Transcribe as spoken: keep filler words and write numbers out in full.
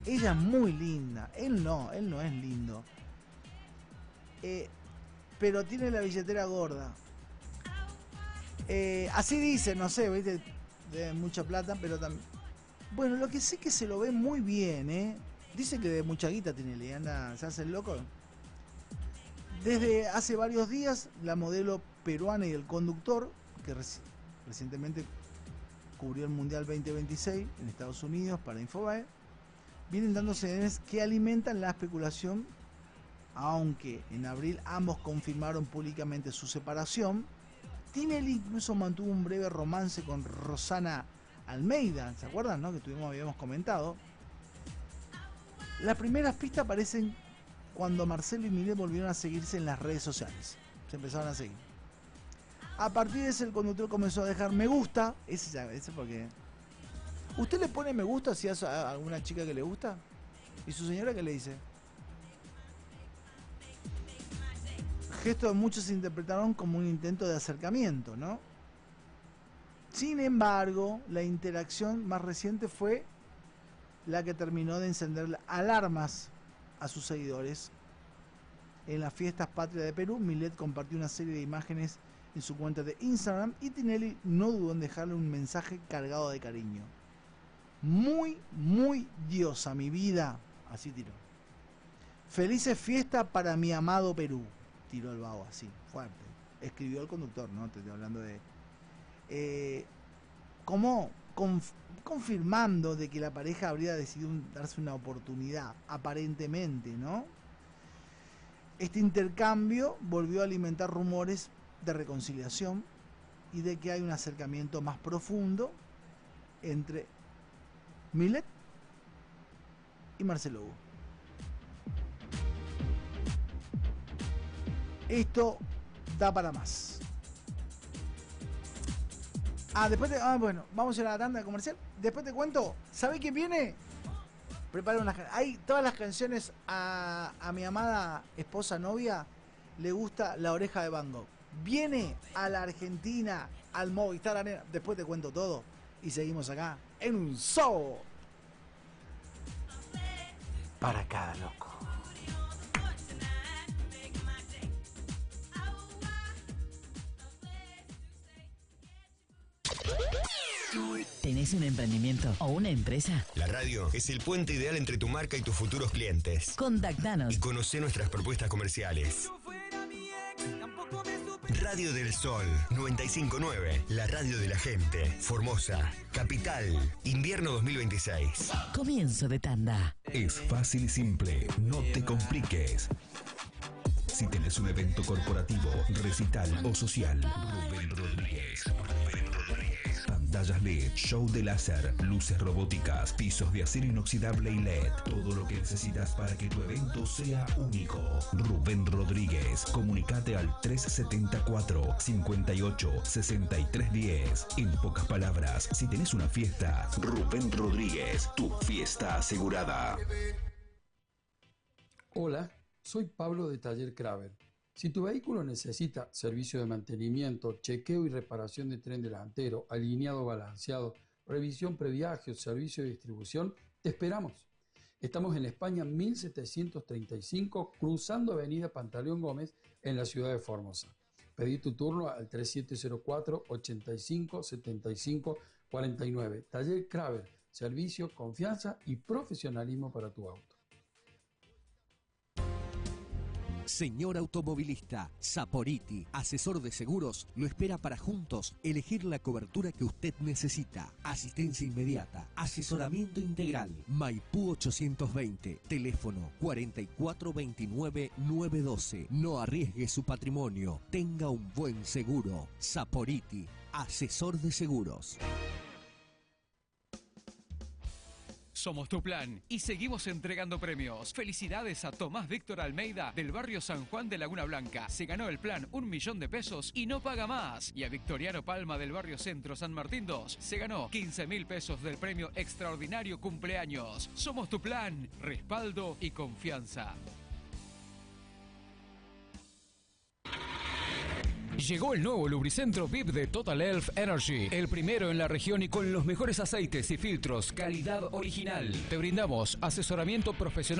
Ella es muy linda. Él no, él no es lindo. Eh, pero tiene la billetera gorda. Eh, así dice, no sé, ¿viste? De mucha plata, pero también. Bueno, lo que sí que se lo ve muy bien, ¿eh? Dice que de mucha guita tiene, le anda, se hace el loco. Desde hace varios días, la modelo peruana y el conductor, que reci recientemente cubrió el Mundial veinte veintiséis en Estados Unidos para Infobae, vienen dando señales que alimentan la especulación, aunque en abril ambos confirmaron públicamente su separación. Tinelli incluso mantuvo un breve romance con Rosana Almeida, ¿se acuerdan, no? Que tuvimos, habíamos comentado. Las primeras pistas aparecen cuando Marcelo y Milei volvieron a seguirse en las redes sociales. Se empezaron a seguir. A partir de ese, el conductor comenzó a dejar me gusta. Ese ya, ese porque. ¿Usted le pone me gusta si es a alguna chica que le gusta? ¿Y su señora qué le dice? Gesto de muchos se interpretaron como un intento de acercamiento, ¿no? Sin embargo, la interacción más reciente fue la que terminó de encender alarmas a sus seguidores. En las fiestas patrias de Perú, Milei compartió una serie de imágenes en su cuenta de Instagram y Tinelli no dudó en dejarle un mensaje cargado de cariño. Muy, muy diosa mi vida, así tiró. Felices fiestas para mi amado Perú, tiró el vago así, fuerte. Escribió el conductor, no te estoy hablando de... Eh, como conf confirmando de que la pareja habría decidido darse una oportunidad, aparentemente, ¿no? Este intercambio volvió a alimentar rumores de reconciliación y de que hay un acercamiento más profundo entre Milei y Marcelo Hugo. Esto da para más. Ah, después te, ah, bueno, vamos a ir a la tanda comercial. Después te cuento, ¿sabe quién viene? Prepara unas, hay todas las canciones a, a mi amada esposa novia le gusta La Oreja de Van Gogh. Viene a la Argentina, al Movistar Arena. Después te cuento todo y seguimos acá en un show para cada loco. ¿Tenés un emprendimiento o una empresa? La radio es el puente ideal entre tu marca y tus futuros clientes. Contactanos y conoce nuestras propuestas comerciales. Radio del Sol noventa y cinco punto nueve, la radio de la gente. Formosa, Capital, invierno dos mil veintiséis. Comienzo de tanda. Es fácil y simple, no te compliques. Si tenés un evento corporativo, recital o social, Rubén Rodríguez. Rubén Rodríguez. Pantallas L E D, show de láser, luces robóticas, pisos de acero inoxidable y L E D. Todo lo que necesitas para que tu evento sea único. Rubén Rodríguez. Comunicate al tres setenta y cuatro, cincuenta y ocho, sesenta y tres diez. En pocas palabras, si tenés una fiesta, Rubén Rodríguez, tu fiesta asegurada. Hola, soy Pablo de Taller Kraver. Si tu vehículo necesita servicio de mantenimiento, chequeo y reparación de tren delantero, alineado balanceado, revisión previaje o servicio de distribución, te esperamos. Estamos en España mil setecientos treinta y cinco, cruzando Avenida Pantaleón Gómez, en la ciudad de Formosa. Pedí tu turno al tres siete cero cuatro, ochenta y cinco, setenta y cinco, cuarenta y nueve. Taller Kraver, servicio, confianza y profesionalismo para tu auto. Señor automovilista, Saporiti, asesor de seguros, lo espera para juntos elegir la cobertura que usted necesita. Asistencia inmediata, asesoramiento integral. Maipú ochocientos veinte, teléfono cuarenta y cuatro veintinueve, novecientos doce. No arriesgue su patrimonio, tenga un buen seguro. Saporiti, asesor de seguros. Somos tu plan y seguimos entregando premios. Felicidades a Tomás Víctor Almeida del barrio San Juan de Laguna Blanca. Se ganó el plan un millón de pesos y no paga más. Y a Victoriano Palma del barrio Centro San Martín dos se ganó quince mil pesos del premio extraordinario cumpleaños. Somos tu plan, respaldo y confianza. Llegó el nuevo lubricentro V I P de Total Elf Energy, el primero en la región y con los mejores aceites y filtros, calidad original. Te brindamos asesoramiento profesional